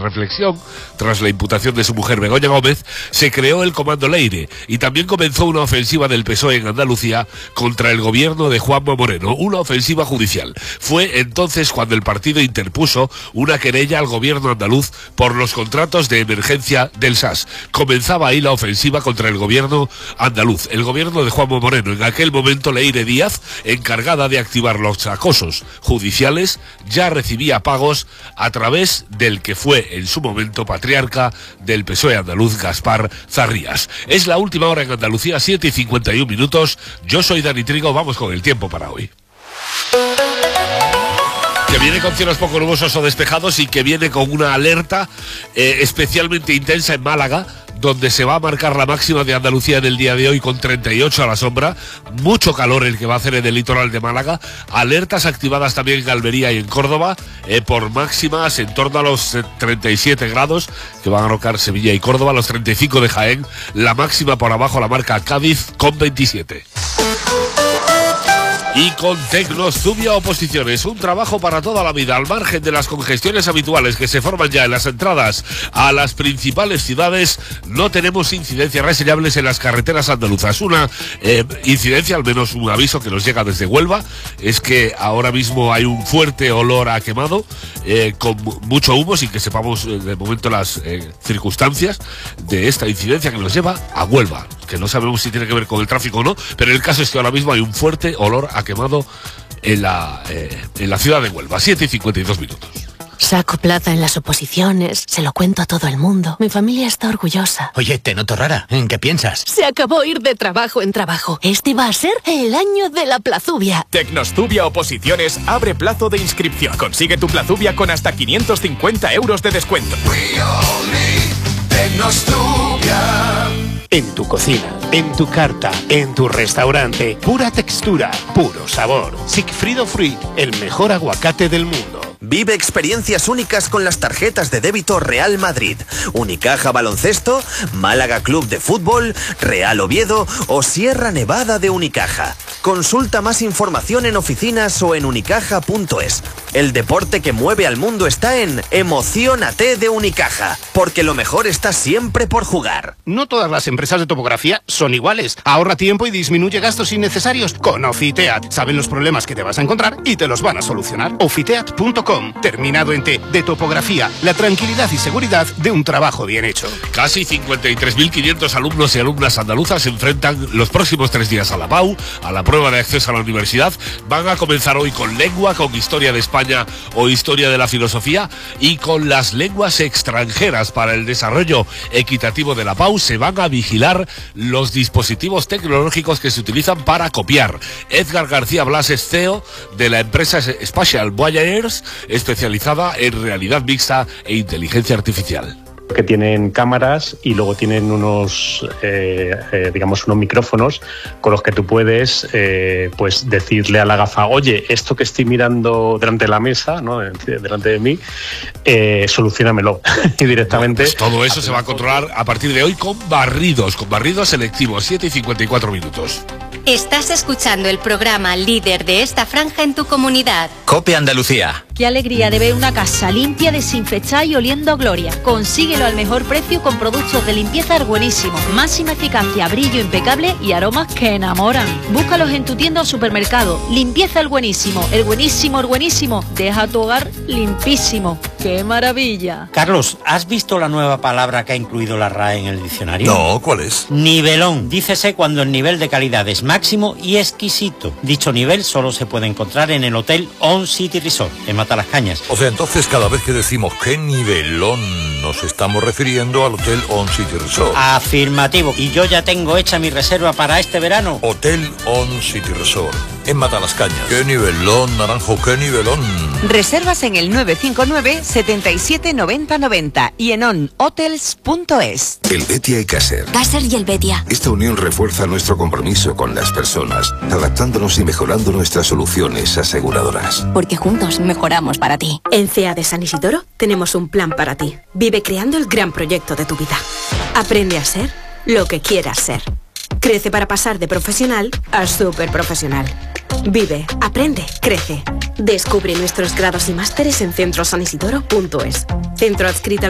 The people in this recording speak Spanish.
reflexión, tras la imputación de su mujer Begoña Gómez, se creó el Comando Leire y también comenzó una ofensiva del PSOE en Andalucía contra el gobierno de Juanma Moreno, una ofensiva judicial. Fue entonces cuando el partido interpuso una querella al gobierno andaluz por los contratos de emergencia del SAS. Comenzaba ahí la ofensiva contra el gobierno andaluz, el gobierno de Juanma Moreno. En aquel momento Leire Díaz, encargada de activar los acosos judiciales, ya recibía pagos a través del que fue en su momento patriarca del PSOE andaluz, Gaspar Zarrías. Es la última hora en Andalucía, 7:51. Yo soy Dani Trigo, vamos con el tiempo para hoy. Que viene con cielos poco nubosos o despejados y que viene con una alerta especialmente intensa en Málaga, donde se va a marcar la máxima de Andalucía en el día de hoy con 38 a la sombra. Mucho calor el que va a hacer en el litoral de Málaga. Alertas activadas también en Almería y en Córdoba por máximas en torno a los 37 grados que van a rocar Sevilla y Córdoba, los 35 de Jaén. La máxima por abajo la marca Cádiz con 27. Y con Tecnostubia Oposiciones, un trabajo para toda la vida, al margen de las congestiones habituales que se forman ya en las entradas a las principales ciudades. No tenemos incidencias reseñables en las carreteras andaluzas. Una incidencia, al menos un aviso que nos llega desde Huelva, es que ahora mismo hay un fuerte olor a quemado, con mucho humo, sin que sepamos de momento las circunstancias de esta incidencia que nos lleva a Huelva, que no sabemos si tiene que ver con el tráfico o no, pero el caso es que ahora mismo hay un fuerte olor a quemado en la ciudad de Huelva. 7:52. Saco plaza en las oposiciones, se lo cuento a todo el mundo. Mi familia está orgullosa. Oye, te noto rara. ¿En qué piensas? Se acabó ir de trabajo en trabajo. Este va a ser el año de la plazubia. Tecnostubia Oposiciones abre plazo de inscripción. Consigue tu plazubia con hasta 550 euros de descuento. Tecnostubia. En tu cocina, en tu carta, en tu restaurante, pura textura, puro sabor. Sigfrido Fruit, el mejor aguacate del mundo. Vive experiencias únicas con las tarjetas de débito Real Madrid, Unicaja Baloncesto, Málaga Club de Fútbol, Real Oviedo o Sierra Nevada de Unicaja. Consulta más información en oficinas o en unicaja.es. El deporte que mueve al mundo está en Emociónate de Unicaja, porque lo mejor está siempre por jugar. No todas las empresas de topografía son iguales. Ahorra tiempo y disminuye gastos innecesarios con Ofiteat. Saben los problemas que te vas a encontrar y te los van a solucionar. Ofiteat.com, terminado en T, de topografía, la tranquilidad y seguridad de un trabajo bien hecho. Casi 53.500 alumnos y alumnas andaluzas se enfrentan los próximos 3 días a la PAU, a la prueba de acceso a la universidad. Van a comenzar hoy con lengua, con historia de España o historia de la filosofía, y con las lenguas extranjeras. Para el desarrollo equitativo de la PAU se van a vigilar los dispositivos tecnológicos que se utilizan para copiar. Edgar García Blas es CEO de la empresa Spatial Voyagers, especializada en realidad mixta e inteligencia artificial. Que tienen cámaras y luego tienen unos unos micrófonos con los que tú puedes pues decirle a la gafa: oye, esto que estoy mirando delante de la mesa, ¿no?, delante de mí, soluciónamelo. Y directamente pues todo eso se va a controlar a partir de hoy con barridos selectivos. 7:54. Estás escuchando el programa líder de esta franja en tu comunidad. COPE Andalucía. Qué alegría de ver una casa limpia, desinfectada y oliendo a gloria. Consíguelo al mejor precio con productos de limpieza buenísimos. Máxima eficacia, brillo impecable y aromas que enamoran. Búscalos en tu tienda o supermercado. Limpieza el buenísimo. El buenísimo. Deja tu hogar limpísimo. ¡Qué maravilla! Carlos, ¿has visto la nueva palabra que ha incluido la RAE en el diccionario? No, ¿cuál es? Nivelón. Dícese cuando el nivel de calidad es máximo y exquisito. Dicho nivel solo se puede encontrar en el Hotel On City Resort, en Matalascañas. O sea, entonces cada vez que decimos qué nivelón, nos estamos refiriendo al Hotel On City Resort. Afirmativo. Y yo ya tengo hecha mi reserva para este verano. Hotel On City Resort, en Matalascañas. ¡Qué nivelón, Naranjo, qué nivelón! Reservas en el 959 77 90 90 y en onhotels.es. El Betia y Caser. Caser y el Betia. Esta unión refuerza nuestro compromiso con las personas, adaptándonos y mejorando nuestras soluciones aseguradoras. Porque juntos mejoramos para ti. En CEA de San Isidoro tenemos un plan para ti. Vive creando el gran proyecto de tu vida. Aprende a ser lo que quieras ser. Crece para pasar de profesional a superprofesional. Vive, aprende, crece. Descubre nuestros grados y másteres en centrosanisidoro.es. Centro adscrito